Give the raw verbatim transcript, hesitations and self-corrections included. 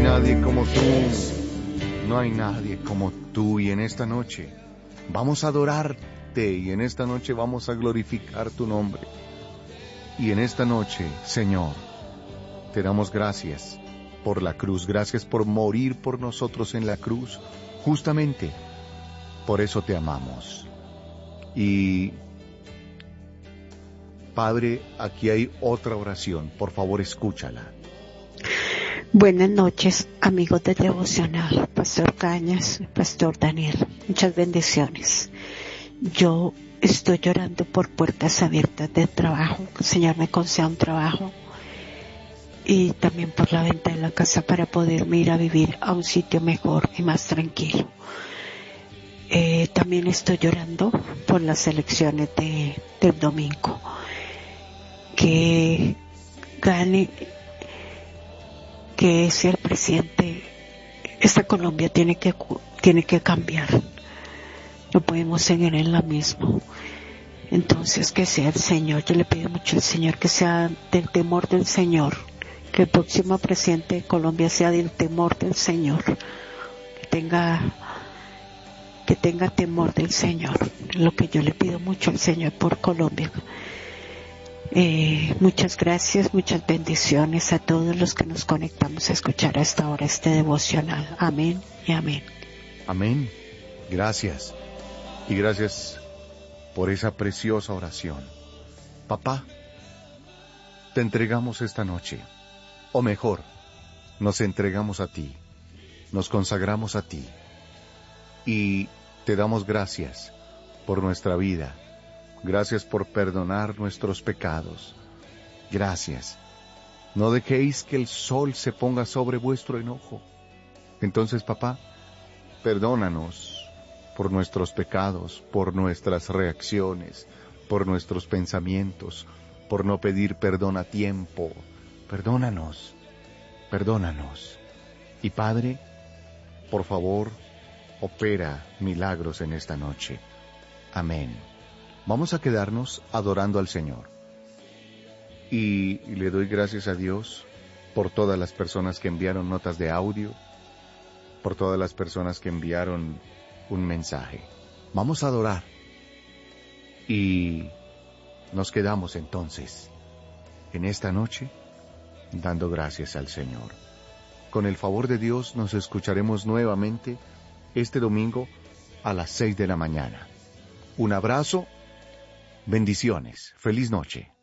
nadie como tú, no hay nadie como tú. Y en esta noche vamos a adorarte, y en esta noche vamos a glorificar tu nombre. Y en esta noche, Señor, te damos gracias por la cruz, gracias por morir por nosotros en la cruz. Justamente por eso te amamos. Y Padre, aquí hay otra oración, por favor escúchala. Buenas noches, amigos de Devocional, Pastor Cañas, Pastor Daniel, muchas bendiciones. Yo estoy llorando por puertas abiertas de trabajo, que el Señor me conceda un trabajo, y también por la venta de la casa para poderme ir a vivir a un sitio mejor y más tranquilo. Eh, también estoy llorando por las elecciones de, del domingo, que gane, que sea el presidente. Esta Colombia tiene que tiene que cambiar, no podemos seguir en la misma. Entonces que sea el Señor, yo le pido mucho al Señor que sea del temor del Señor, que el próximo presidente de Colombia sea del temor del Señor, que tenga que tenga temor del Señor, lo que yo le pido mucho al Señor por Colombia. Eh, muchas gracias, muchas bendiciones a todos los que nos conectamos a escuchar a esta hora este devocional. Amén y amén. Amén. Gracias. Y gracias por esa preciosa oración. Papá, te entregamos esta noche, o mejor, nos entregamos a ti, nos consagramos a ti, y te damos gracias por nuestra vida. Gracias por perdonar nuestros pecados. Gracias. No dejéis que el sol se ponga sobre vuestro enojo. Entonces, papá, perdónanos por nuestros pecados, por nuestras reacciones, por nuestros pensamientos, por no pedir perdón a tiempo. Perdónanos, perdónanos. Y Padre, por favor, opera milagros en esta noche. Amén. Vamos a quedarnos adorando al Señor. Y le doy gracias a Dios por todas las personas que enviaron notas de audio, por todas las personas que enviaron un mensaje. Vamos a adorar. Y nos quedamos entonces en esta noche dando gracias al Señor. Con el favor de Dios nos escucharemos nuevamente este domingo a las seis de la mañana. Un abrazo. Bendiciones. Feliz noche.